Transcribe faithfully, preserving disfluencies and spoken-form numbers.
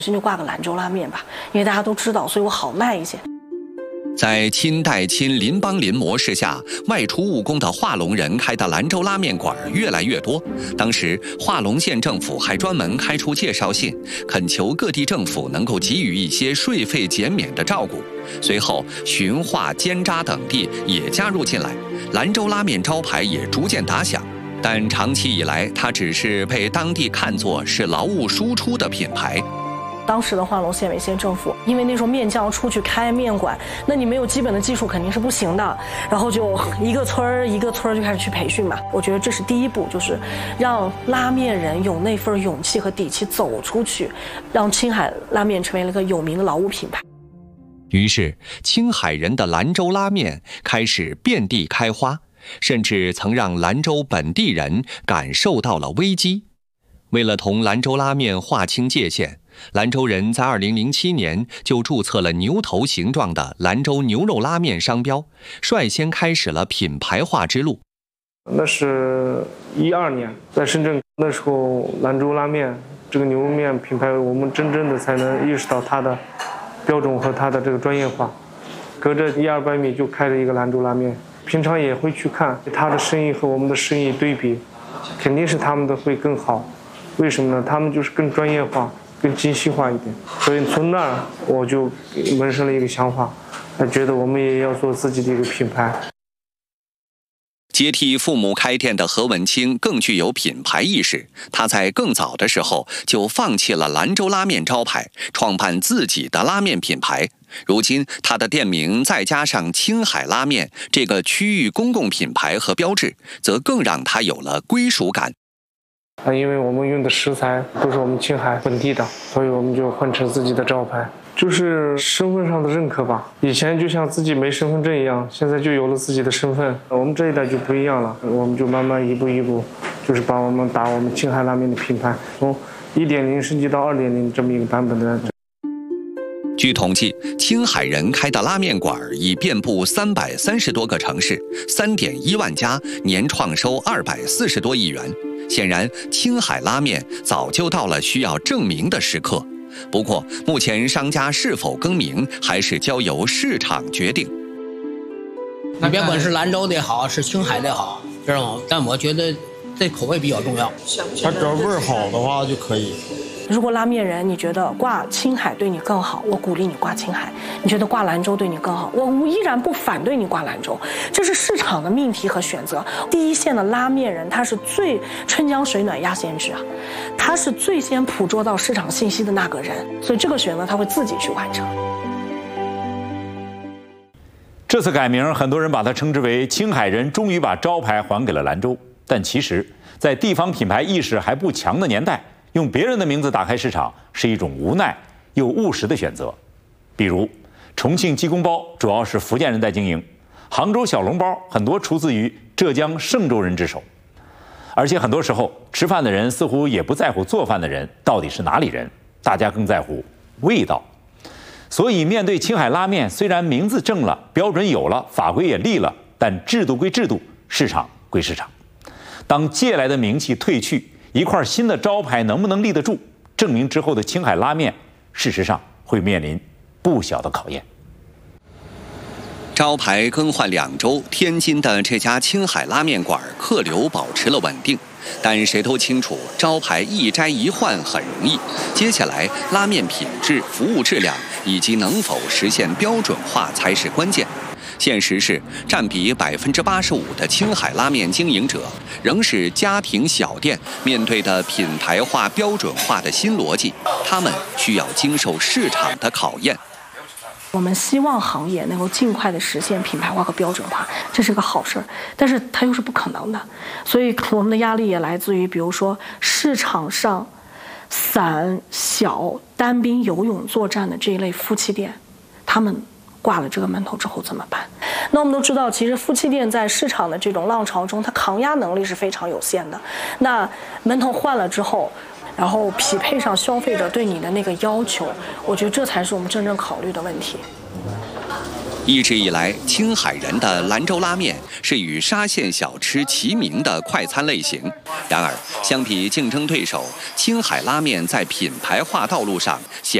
先就挂个兰州拉面吧，因为大家都知道，所以我好卖一些。 在清代亲邻邦邻模式下，外出务工的化隆人开的兰州拉面馆越来越多。当时，化隆县政府还专门开出介绍信，恳求各地政府能够给予一些税费减免的照顾。随后，循化、尖扎等地也加入进来，兰州拉面招牌也逐渐打响。但长期以来，它只是被当地看作是劳务输出的品牌。 当时的化隆县委县政府，因为那时候面匠出去开面馆，那你没有基本的技术肯定是不行的，然后就一个村儿一个村儿就开始去培训嘛。我觉得这是第一步，就是让拉面人有那份勇气和底气走出去，让青海拉面成为了一个有名的劳务品牌。 于是，青海人的兰州拉面开始遍地开花，甚至曾让兰州本地人感受到了危机。为了同兰州拉面划清界限，兰州人在二零零七年就注册了牛头形状的兰州牛肉拉面商标，率先开始了品牌化之路。 那是一二年，在深圳，那时候兰州拉面这个牛肉面品牌，我们真正的才能意识到它的标准和它的这个专业化。隔着一二百米就开了一个兰州拉面，平常也会去看它的生意和我们的生意对比，肯定是他们的会更好。为什么呢？他们就是更专业化、更精细化一点。所以从那儿我就萌生了一个想法，觉得我们也要做自己的一个品牌。 接替父母开店的何文清更具有品牌意识，他在更早的时候就放弃了兰州拉面招牌，创办自己的拉面品牌。如今，他的店名再加上青海拉面这个区域公共品牌和标志，则更让他有了归属感。 啊，因为我们用的食材都是我们青海本地的，所以我们就换成自己的招牌，就是身份上的认可吧。以前就像自己没身份证一样，现在就有了自己的身份。我们这一代就不一样了，我们就慢慢一步一步，就是把我们打我们青海拉面的品牌，从一点零升级到二点零这么一个版本的。 据统计，青海人开的拉面馆已遍布三百三十多个城市，三点一万家，年创收二百四十多亿元。显然，青海拉面早就到了需要证明的时刻。不过，目前商家是否更名，还是交由市场决定。 你别管是兰州的好，是青海的好，知道吗？但我觉得这口味比较重要。 它只要味儿好的话就可以。 如果拉面人你觉得挂青海对你更好，我鼓励你挂青海；你觉得挂兰州对你更好，我依然不反对你挂兰州。这是市场的命题和选择。第一线的拉面人，他是最春江水暖鸭先知啊，他是最先捕捉到市场信息的那个人，所以这个选择他会自己去完成。 这次改名，很多人把它称之为青海人终于把招牌还给了兰州，但其实，在地方品牌意识还不强的年代，用别人的名字打开市场是一种无奈又务实的选择。比如，重庆鸡公包主要是福建人在经营，杭州小笼包很多出自于浙江嵊州人之手。而且很多时候，吃饭的人似乎也不在乎做饭的人到底是哪里人，大家更在乎味道。所以，面对青海拉面，虽然名字正了，标准有了，法规也立了，但制度归制度，市场归市场。当借来的名气褪去，一块新的招牌能不能立得住？证明之后的青海拉面，事实上会面临不小的考验。 招牌更换两周，天津的这家青海拉面馆客流保持了稳定，但谁都清楚，招牌一摘一换很容易，接下来拉面品质、服务质量以及能否实现标准化才是关键。现实是，占比百分之八十五的青海拉面经营者仍是家庭小店，面对的品牌化、标准化的新逻辑，他们需要经受市场的考验。 我们希望行业能够尽快的实现品牌化和标准化，这是个好事儿，但是它又是不可能的，所以我们的压力也来自于，比如说市场上散小单兵游泳作战的这一类夫妻店，他们挂了这个门头之后怎么办？那我们都知道，其实夫妻店在市场的这种浪潮中，它抗压能力是非常有限的。那门头换了之后，然后匹配上消费者对你的那个要求，我觉得这才是我们真正考虑的问题。 一直以来，青海人的兰州拉面是与沙县小吃齐名的快餐类型。然而，相比竞争对手，青海拉面在品牌化道路上显